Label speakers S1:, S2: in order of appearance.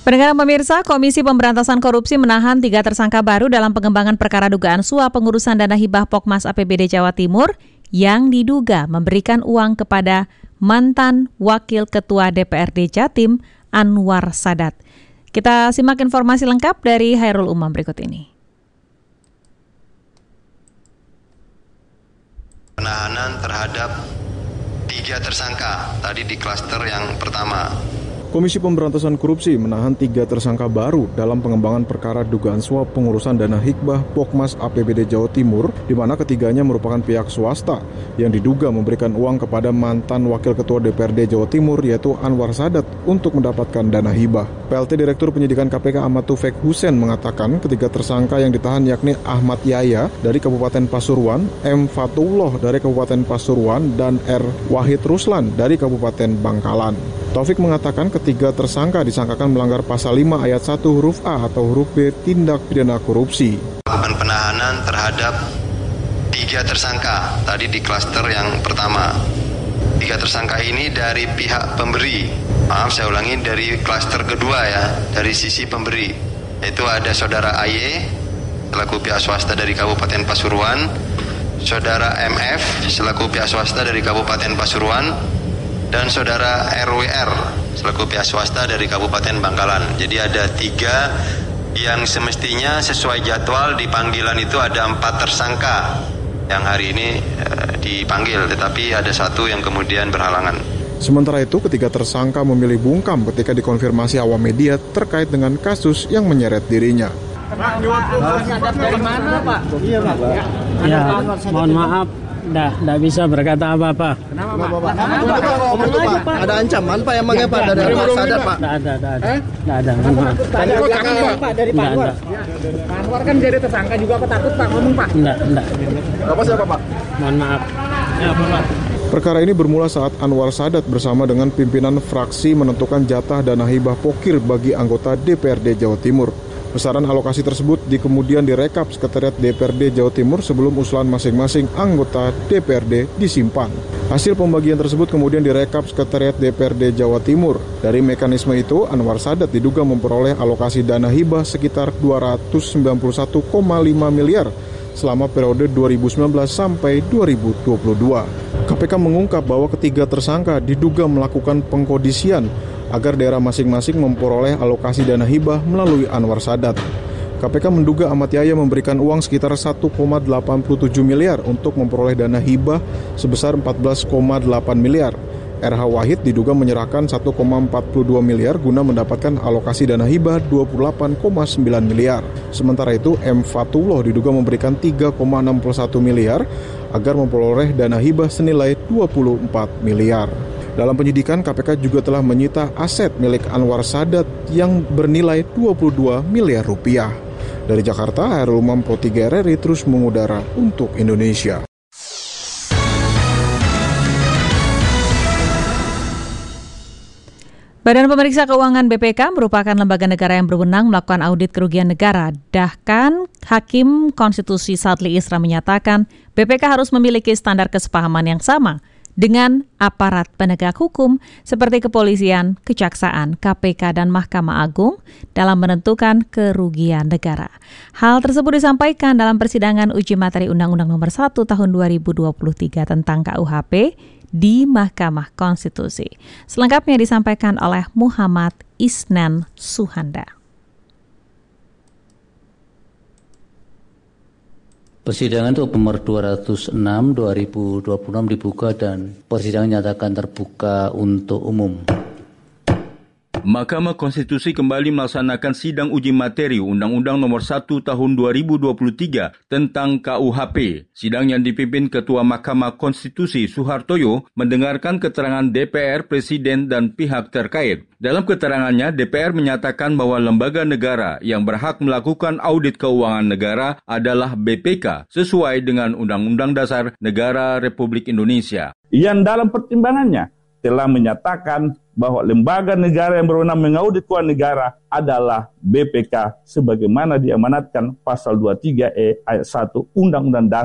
S1: Pendengar pemirsa, Komisi Pemberantasan Korupsi menahan 3 tersangka baru dalam pengembangan perkara dugaan suap pengurusan dana hibah Pokmas APBD Jawa Timur yang diduga memberikan uang kepada mantan Wakil Ketua DPRD Jatim Anwar Sadat. Kita simak informasi lengkap dari Hairul Umam berikut ini.
S2: Penahanan terhadap 3 tersangka tadi di klaster yang pertama.
S3: Komisi Pemberantasan Korupsi menahan 3 tersangka baru dalam pengembangan perkara dugaan suap pengurusan dana hibah Pokmas APBD Jawa Timur, di mana ketiganya merupakan pihak swasta yang diduga memberikan uang kepada mantan Wakil Ketua DPRD Jawa Timur yaitu Anwar Sadat untuk mendapatkan dana hibah. PLT Direktur Penyidikan KPK Ahmad Taufik Hussein mengatakan ketiga tersangka yang ditahan yakni Ahmad Yaya dari Kabupaten Pasuruan, M. Fatullah dari Kabupaten Pasuruan, dan R. Wahid Ruslan dari Kabupaten Bangkalan. Taufik mengatakan ketiga tersangka disangkakan melanggar pasal 5 ayat 1 huruf A atau huruf B tindak pidana korupsi.
S2: Lakukan penahanan terhadap 3 tersangka tadi di klaster yang pertama. 3 tersangka ini dari pihak pemberi. Saya ulangi, dari klaster kedua ya, dari sisi pemberi. Itu ada saudara AY selaku pihak swasta dari Kabupaten Pasuruan, saudara MF selaku pihak swasta dari Kabupaten Pasuruan, dan saudara RWR selaku pihak swasta dari Kabupaten Bangkalan. Jadi ada 3 yang semestinya sesuai jadwal di panggilan itu ada 4 tersangka yang hari ini dipanggil, tetapi ada 1 yang kemudian berhalangan.
S3: Sementara itu, ketiga tersangka memilih bungkam ketika dikonfirmasi awam media terkait dengan kasus yang menyeret dirinya.
S4: Dari mana, Pak? Iya, Pak.
S5: Ya, mohon maaf. Nggak bisa berkata apa-apa.
S4: Kenapa, Pak? Ada ancaman, Pak, emangnya Pak dari Anwar Sadat, Pak?
S5: Nggak ada.
S4: Tadi kok takut, Pak, dari Pak Anwar? Pak Anwar kan jadi tersangka juga, apa takut, Pak, ngomong, Pak?
S5: Nggak.
S4: Apa siapa, Pak?
S5: Mohon maaf. Ya, Pak.
S3: Perkara ini bermula saat Anwar Sadat bersama dengan pimpinan fraksi menentukan jatah dana hibah pokir bagi anggota DPRD Jawa Timur. Besaran alokasi tersebut kemudian direkap Sekretariat DPRD Jawa Timur sebelum usulan masing-masing anggota DPRD disimpan. Hasil pembagian tersebut kemudian direkap Sekretariat DPRD Jawa Timur. Dari mekanisme itu, Anwar Sadat diduga memperoleh alokasi dana hibah sekitar 291,5 miliar selama periode 2019 sampai 2022. KPK mengungkap bahwa ketiga tersangka diduga melakukan pengkondisian agar daerah masing-masing memperoleh alokasi dana hibah melalui Anwar Sadat. KPK menduga Ahmad Yaya memberikan uang sekitar 1,87 miliar untuk memperoleh dana hibah sebesar 14,8 miliar. RH Wahid diduga menyerahkan 1,42 miliar guna mendapatkan alokasi dana hibah 28,9 miliar. Sementara itu, M. Fatullah diduga memberikan 3,61 miliar agar memperoleh dana hibah senilai 24 miliar. Dalam penyidikan, KPK juga telah menyita aset milik Anwar Sadat yang bernilai 22 miliar rupiah. Dari Jakarta, Hairul Umam Pro 3 RRI terus mengudara untuk Indonesia.
S1: Badan Pemeriksa Keuangan BPK merupakan lembaga negara yang berwenang melakukan audit kerugian negara. Bahkan, Hakim Konstitusi Sadli Isra menyatakan BPK harus memiliki standar kesepahaman yang sama dengan aparat penegak hukum seperti kepolisian, kejaksaan, KPK, dan Mahkamah Agung dalam menentukan kerugian negara. Hal tersebut disampaikan dalam persidangan uji materi Undang-Undang Nomor 1 Tahun 2023 tentang KUHP di Mahkamah Konstitusi. Selengkapnya disampaikan oleh Muhammad Isnan Suhanda.
S6: Persidangan itu nomor 206 2026 dibuka dan persidangan nyatakan terbuka untuk umum.
S7: Mahkamah Konstitusi kembali melaksanakan sidang uji materi Undang-Undang Nomor 1 Tahun 2023 tentang KUHP. Sidang yang dipimpin Ketua Mahkamah Konstitusi Suhartoyo mendengarkan keterangan DPR, Presiden, dan pihak terkait. Dalam keterangannya, DPR menyatakan bahwa lembaga negara yang berhak melakukan audit keuangan negara adalah BPK sesuai dengan Undang-Undang Dasar Negara Republik Indonesia.
S8: Yang dalam pertimbangannya telah menyatakan bahwa lembaga negara yang berwenang mengaudit keuangan negara adalah BPK sebagaimana diamanatkan pasal 23E ayat 1 Undang-Undang Dasar